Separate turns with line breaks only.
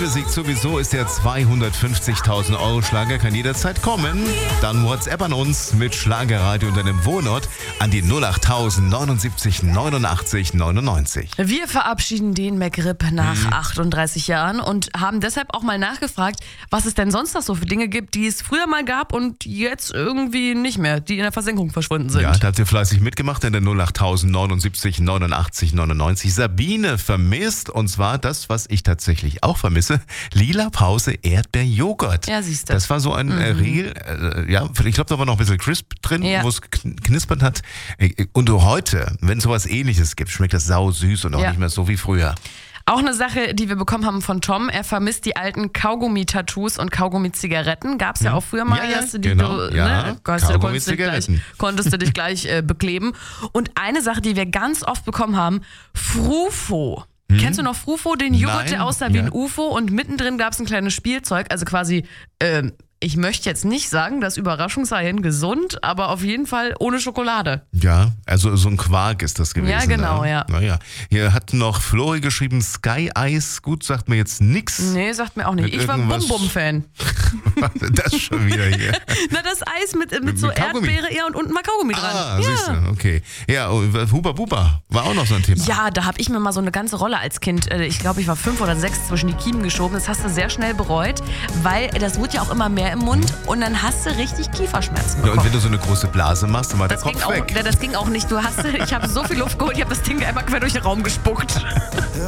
besiegt sowieso, ist der 250.000 Euro Schlager, kann jederzeit kommen. Dann WhatsApp an uns mit Schlagerradio und deinem Wohnort an die 08000 79 89 99.
Wir verabschieden den McRib nach 38 Jahren und haben deshalb auch mal nachgefragt, was es denn sonst noch so für Dinge gibt, die es früher mal gab und jetzt irgendwie nicht mehr, die in der Versenkung verschwunden sind.
Ja, da habt ihr fleißig mitgemacht in der 08000 79 89 99. Sabine vermisst, und zwar das, was ich tatsächlich auch vermisse, Lila Pause Erdbeerjoghurt.
Ja, siehst du.
Das war so ein Riegel, ich glaube, da war noch ein bisschen Crisp drin, wo es knispert hat. Und heute, wenn es sowas Ähnliches gibt, schmeckt das sau süß und auch nicht mehr so wie früher.
Auch eine Sache, die wir bekommen haben von Tom, er vermisst die alten Kaugummi-Tattoos und Kaugummi-Zigaretten. Gab es ja auch früher mal. Konntest du dich gleich bekleben. Und eine Sache, die wir ganz oft bekommen haben, Frufo. Kennst du noch Frufo, den Joghurt, der aussah wie ein UFO und mittendrin gab es ein kleines Spielzeug, also quasi, ich möchte jetzt nicht sagen, das Überraschungseiern gesund, aber auf jeden Fall ohne Schokolade.
Ja, also so ein Quark ist das gewesen.
Ja, genau, ja.
Naja, hier hat noch Flori geschrieben, Sky Eis, gut, sagt mir jetzt nix.
Nee, sagt mir auch nicht. Ich war ein Bum-Bum-Fan.
Das schon wieder hier.
Na, das Eis mit so Erdbeere und unten mal Kaugummi dran.
Siehst du, okay. Ja, Huba Buba war auch noch so ein Thema.
Ja, da habe ich mir mal so eine ganze Rolle als Kind, ich glaube, ich war 5 oder 6 zwischen die Kiemen geschoben. Das hast du sehr schnell bereut, weil das wurde ja auch immer mehr im Mund und dann hast du richtig Kieferschmerzen bekommen.
Ja, und wenn du so eine große Blase machst, dann war der Kopf weg.
Das ging auch nicht. Ich habe so viel Luft geholt, ich habe das Ding einmal quer durch den Raum gespuckt.